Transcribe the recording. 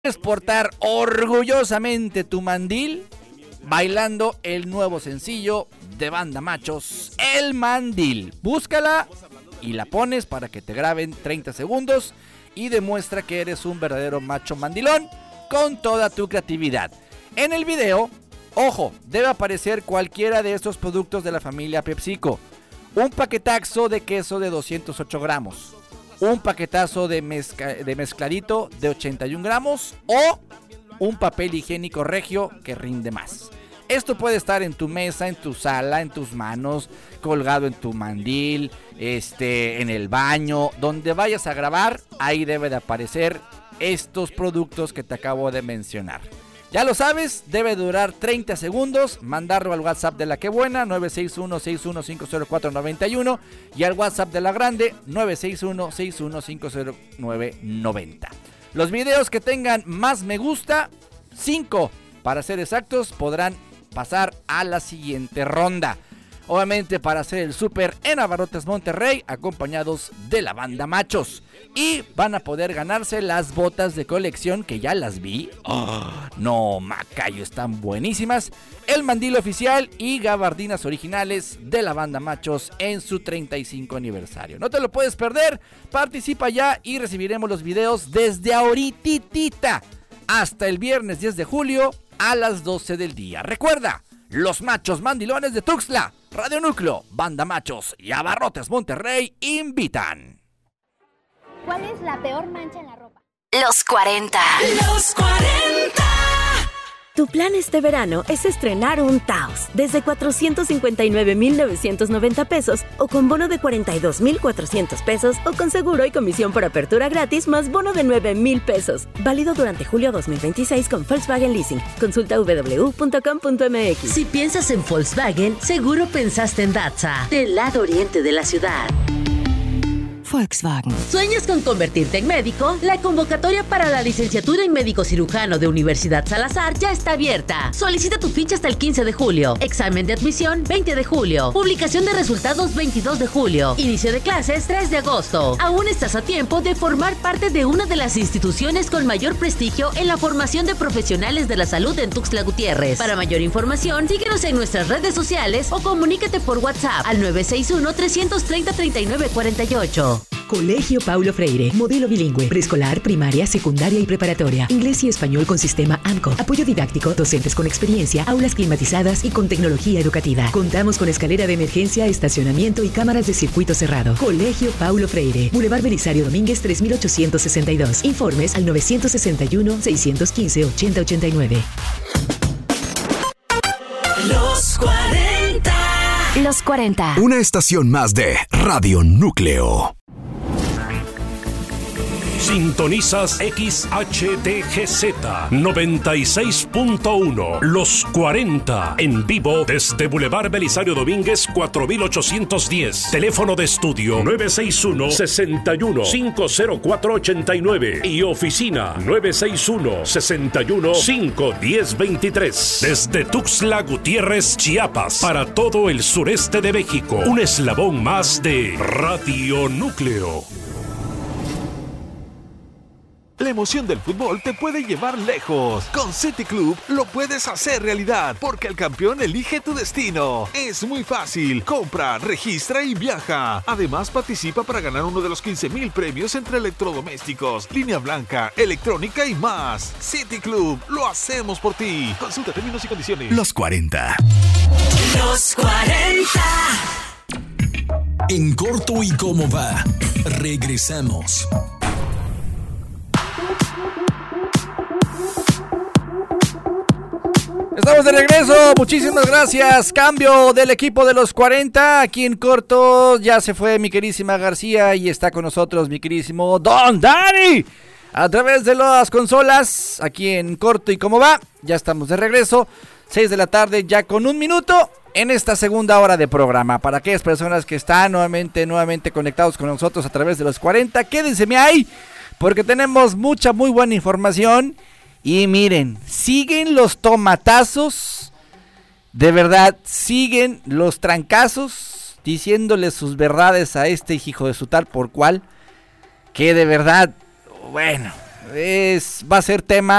Puedes portar orgullosamente tu mandil bailando el nuevo sencillo de Banda Machos, El Mandil. Búscala y la pones para que te graben 30 segundos y demuestra que eres un verdadero macho mandilón con toda tu creatividad. En el video, ojo, debe aparecer cualquiera de estos productos de la familia PepsiCo. Un paquetazo de queso de 208 gramos. Un paquetazo de mezcladito de 81 gramos o un papel higiénico regio que rinde más. Esto puede estar en tu mesa, en tu sala, en tus manos, colgado en tu mandil, en el baño, donde vayas a grabar, ahí debe de aparecer estos productos que te acabo de mencionar. Ya lo sabes, debe durar 30 segundos, mandarlo al WhatsApp de La Que Buena, 961-6150491, y al WhatsApp de La Grande, 961-6150990. Los videos que tengan más me gusta, 5 para ser exactos, podrán pasar a la siguiente ronda. Obviamente para hacer el súper en Abarrotes Monterrey, acompañados de la Banda Machos. Y van a poder ganarse las botas de colección, que ya las vi. No, Macayo, están buenísimas. El mandil oficial y gabardinas originales de la Banda Machos en su 35 aniversario. No te lo puedes perder, participa ya y recibiremos los videos desde ahorititita hasta el viernes 10 de julio a las 12 del día. Recuerda, los machos mandilones de Tuxtla, Radio Núcleo, Banda Machos y Abarrotes Monterrey invitan. ¿Cuál es la peor mancha en la ropa? Los 40. Los 40. Tu plan este verano es estrenar un Taos desde 459,990 pesos o con bono de 42,400 pesos o con seguro y comisión por apertura gratis más bono de 9,000 pesos. Válido durante julio 2026 con Volkswagen Leasing. Consulta www.com.mx. Si piensas en Volkswagen, seguro pensaste en Datza, del lado oriente de la ciudad. Volkswagen. ¿Sueñas con convertirte en médico? La convocatoria para la licenciatura en médico cirujano de Universidad Salazar ya está abierta. Solicita tu ficha hasta el 15 de julio. Examen de admisión 20 de julio. Publicación de resultados 22 de julio. Inicio de clases 3 de agosto. Aún estás a tiempo de formar parte de una de las instituciones con mayor prestigio en la formación de profesionales de la salud en Tuxtla Gutiérrez. Para mayor información, síguenos en nuestras redes sociales o comunícate por WhatsApp al 961-330-3948. Colegio Paulo Freire, modelo bilingüe, preescolar, primaria, secundaria y preparatoria, inglés y español con sistema AMCO, apoyo didáctico, docentes con experiencia, aulas climatizadas y con tecnología educativa. Contamos con escalera de emergencia, estacionamiento y cámaras de circuito cerrado. Colegio Paulo Freire, Boulevard Belisario Domínguez 3862. Informes al 961-615-8089. Los 40. Los 40. Una estación más de Radio Núcleo. Sintonizas XHDGZ 96.1 Los 40 en vivo desde Boulevard Belisario Domínguez 4810. Teléfono de estudio 961-61-50489 y oficina 961-61-51023. Desde Tuxtla Gutiérrez, Chiapas, para todo el sureste de México. Un eslabón más de Radio Núcleo. La emoción del fútbol te puede llevar lejos. Con City Club lo puedes hacer realidad, porque el campeón elige tu destino. Es muy fácil. Compra, registra y viaja. Además, participa para ganar uno de los 15,000 premios entre electrodomésticos, línea blanca, electrónica y más. City Club, lo hacemos por ti. Consulta términos y condiciones. Los 40. Los 40. En corto y cómo va. Regresamos. Estamos de regreso, muchísimas gracias. Cambio del equipo de los 40. Aquí en corto ya se fue mi queridísima García y está con nosotros mi queridísimo Don Dani. A través de las consolas, aquí en corto y cómo va, ya estamos de regreso. 6 de la tarde ya con 1 minuto en esta segunda hora de programa. Para aquellas personas que están nuevamente conectados con nosotros a través de los 40, quédense ahí porque tenemos mucha muy buena información. Y miren, siguen los tomatazos, de verdad, siguen los trancazos, diciéndole sus verdades a este hijo de su tal por cual, que de verdad, bueno, va a ser tema